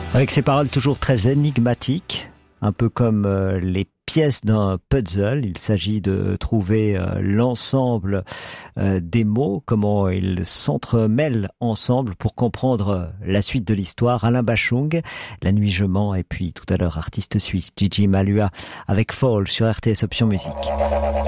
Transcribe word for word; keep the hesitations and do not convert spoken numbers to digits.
Avec ces paroles toujours très énigmatiques, un peu comme euh, les pièces d'un puzzle. Il s'agit de trouver euh, l'ensemble euh, des mots, comment ils s'entremêlent ensemble pour comprendre euh, la suite de l'histoire. Alain Bachung, La nuit je mens, et puis tout à l'heure artiste suisse Gigi Malua avec Fall sur R T S Option Musique.